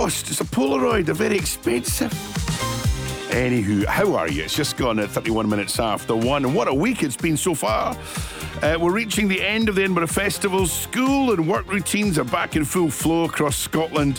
cost? It's a Polaroid. They're very expensive. Anywho, how are you? It's just gone at 31 minutes after 1. And what a week it's been so far. We're reaching the end of the Edinburgh Festival. School and work routines are back in full flow across Scotland.